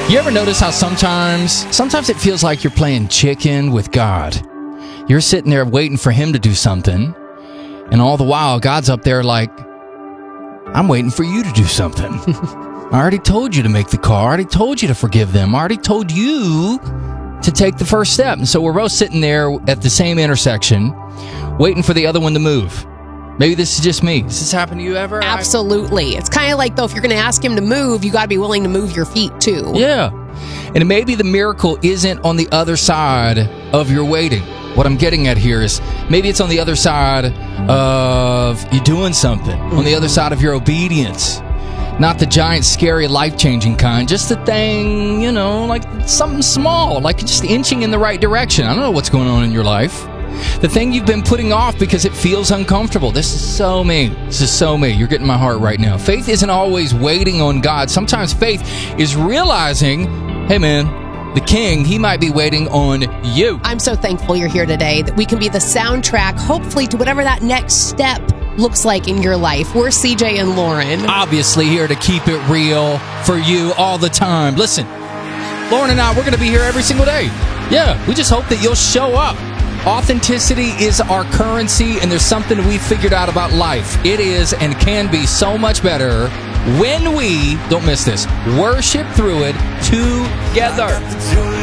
You ever notice how sometimes it feels like you're playing chicken with God? You're sitting there waiting for him to do something, and all the while, God's up there like, I'm waiting for you to do something. I already told you to make the call. I already told you to forgive them. I already told you to take the first step. And so we're both sitting there at the same intersection, waiting for the other one to move. Maybe this is just me. Does this happen to you ever? Absolutely. It's kind of like, though, if you're going to ask him to move, you got to be willing to move your feet, too. Yeah. And maybe the miracle isn't on the other side of your waiting. What I'm getting at here is maybe it's on the other side of you doing something, on the other side of your obedience. Not the giant, scary, life-changing kind. Just the thing, like something small, like just inching in the right direction. I don't know what's going on in your life. The thing you've been putting off because it feels uncomfortable. This is so me. This is so me. You're getting my heart right now. Faith isn't always waiting on God. Sometimes faith is realizing, hey, man, the King, he might be waiting on you. I'm so thankful you're here today, that we can be the soundtrack, hopefully, to whatever that next step looks like in your life. We're CJ and Lauren. Obviously here to keep it real for you all the time. Listen, Lauren and I, we're going to be here every single day. Yeah, we just hope that you'll show up. Authenticity is our currency, and there's something we figured out about life. It is and can be so much better when we, don't miss this, worship through it together.